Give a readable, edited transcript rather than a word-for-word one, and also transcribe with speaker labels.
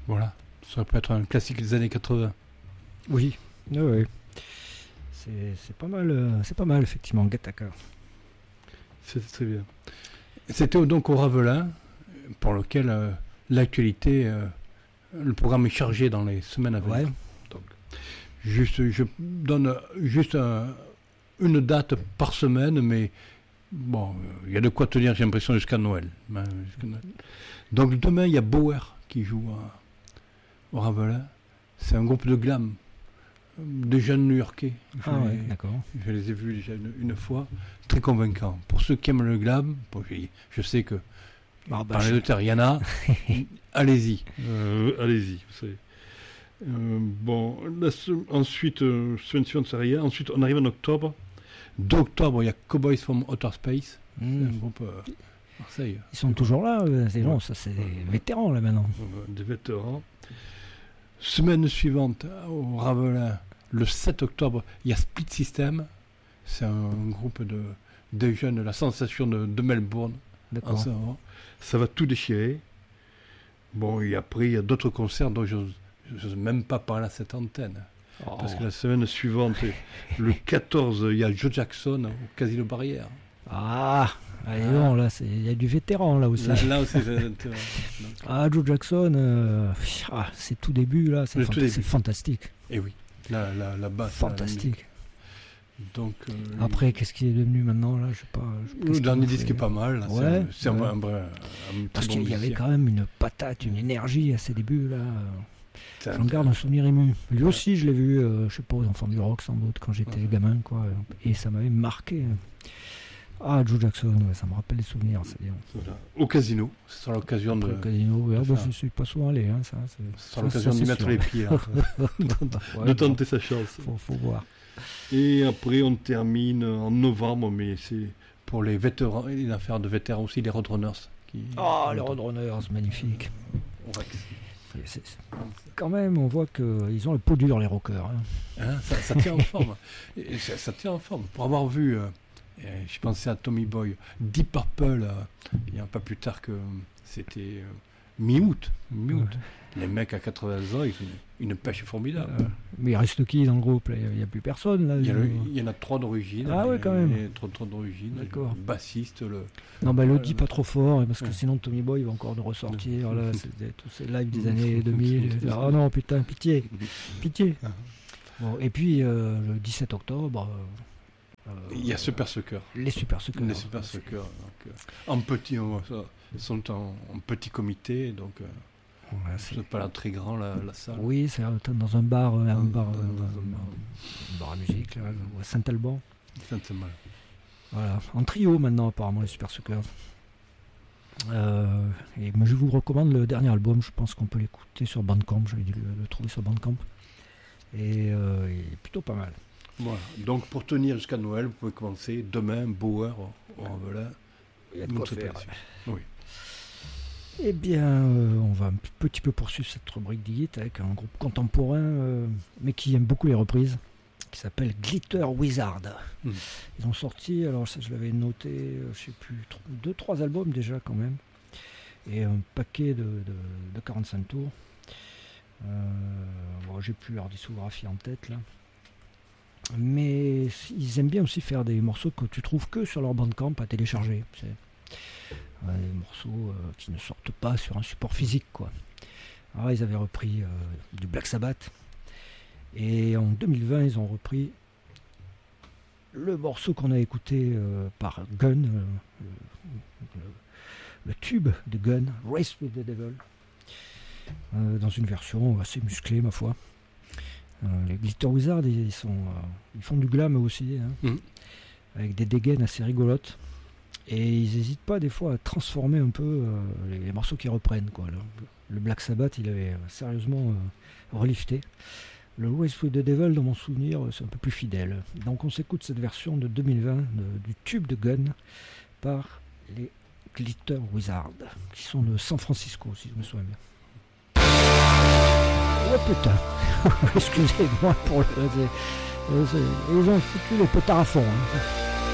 Speaker 1: Voilà, ça peut être un classique des années 80.
Speaker 2: Oui, oui. C'est pas mal effectivement, Gattaca.
Speaker 1: C'est très bien. C'était donc au Ravelin, pour lequel l'actualité, le programme est chargé dans les semaines à venir.
Speaker 2: Ouais.
Speaker 1: Donc, je donne juste une date par semaine, mais bon, il y a de quoi tenir, j'ai l'impression, jusqu'à Noël. Donc demain, il y a Bauer qui joue au Ravelin. C'est un groupe de glam, de jeunes New-Yorkais.
Speaker 2: D'accord.
Speaker 1: Je les ai vus déjà une fois, très convaincants. Pour ceux qui aiment le glam, je sais que parler de terre, il y en a. Allez-y. Allez-y, vous savez. Ensuite, semaine suivante, c'est rien. Ensuite, on arrive en octobre. D'octobre, il y a Cowboys from Outer Space. C'est un groupe Marseille.
Speaker 2: Ils sont toujours là, ces gens, ça c'est des vétérans là maintenant.
Speaker 1: Des vétérans. Semaine suivante, au Ravelin, le 7 octobre, il y a Split System. C'est un groupe de jeunes, la sensation de Melbourne.
Speaker 2: D'accord.
Speaker 1: Ça va tout déchirer. Bon, et après, il y a d'autres concerts dont je n'ose même pas parler à cette antenne. Oh. Parce que la semaine suivante, le 14, il y a Joe Jackson au Casino Barrière.
Speaker 2: Non, là, il y a du vétéran là aussi.
Speaker 1: Là aussi,
Speaker 2: Joe Jackson, c'est tout début là, c'est fantastique.
Speaker 1: Et oui, la basse.
Speaker 2: Fantastique.
Speaker 1: Donc,
Speaker 2: après, qu'est-ce qui est devenu maintenant là, je sais pas.
Speaker 1: Le dernier disque est pas mal. Là,
Speaker 2: ouais,
Speaker 1: c'est un vrai.
Speaker 2: Parce qu'il y avait quand même une patate, une énergie à ses débuts là. J'en garde un souvenir ému. Lui aussi, je l'ai vu, je sais pas, aux Enfants du Rock sans doute quand j'étais gamin, quoi. Et ça m'avait marqué. Joe Jackson, ça me rappelle des souvenirs.
Speaker 1: Voilà. Au casino, c'est sur l'occasion de.
Speaker 2: Au casino, je ne suis pas souvent allé. Ça,
Speaker 1: c'est sur l'occasion d'y mettre les pieds, de tenter sa chance.
Speaker 2: Faut voir.
Speaker 1: Et après, on termine en novembre, mais c'est pour les vétérans, une affaire de vétérans aussi, les Roadrunners.
Speaker 2: Les Roadrunners, magnifique. Quand même, on voit qu'ils ont le peau dure, les rockers.
Speaker 1: Ça tient en forme. Ça tient en forme. Pour avoir vu, je pensais à Tommy Boy, Deep Purple, il n'y a pas plus tard que c'était mi-août. Les mecs à 80 ans, ils ont une pêche formidable.
Speaker 2: Mais il reste qui dans le groupe là? Il n'y a plus personne là.
Speaker 1: Il y en a 3 d'origine.
Speaker 2: Quand même.
Speaker 1: 3 d'origine.
Speaker 2: D'accord.
Speaker 1: Le bassiste.
Speaker 2: Le dis pas trop fort, parce que sinon Tommy Boy va encore nous ressortir. Là, c'est tous ces lives des années 2000. Non, putain, pitié. Bon, et puis le 17 octobre.
Speaker 1: Il y a Super Sucker.
Speaker 2: Les Super Suckers.
Speaker 1: En petit, sont en petit comité, donc. C'est pas là très grand la salle.
Speaker 2: Oui, c'est dans un bar, un bar à musique, là, à Saint-Alban. Voilà, en trio maintenant apparemment les Super Suckers. Mais je vous recommande le dernier album, je pense qu'on peut l'écouter sur Bandcamp, j'avais dû le trouver sur Bandcamp. Et il est plutôt pas mal.
Speaker 1: Voilà, donc pour tenir jusqu'à Noël, vous pouvez commencer demain, Bauer, au Ravelin.
Speaker 2: Il y a de quoi faire.
Speaker 1: Oui.
Speaker 2: Eh bien, on va un petit peu poursuivre cette rubrique d'Hit avec un groupe contemporain, mais qui aime beaucoup les reprises, qui s'appelle Glitter Wizard. Ils ont sorti, alors ça je l'avais noté, je sais plus, 2-3 albums déjà quand même, et un paquet de 45 tours. J'ai plus leur discographie en tête là. Mais ils aiment bien aussi faire des morceaux que tu trouves que sur leur Bandcamp à télécharger. Des morceaux qui ne sortent pas sur un support physique, quoi. Alors ils avaient repris du Black Sabbath, et en 2020 ils ont repris le morceau qu'on a écouté par Gun, le tube de Gun, Race with the Devil, dans une version assez musclée ma foi. Les Glitter Wizard, ils font du glam eux aussi, avec des dégaines assez rigolotes. Et ils n'hésitent pas des fois à transformer un peu les morceaux qu'ils reprennent, quoi. Le Black Sabbath, il avait sérieusement relifté. Le Race with the Devil, dans mon souvenir, c'est un peu plus fidèle. Donc on s'écoute cette version de 2020 du tube de Gun par les Glitter Wizard, qui sont de San Francisco, si je me souviens bien. Oh putain. Excusez-moi pour les gens foutus les potards à fond.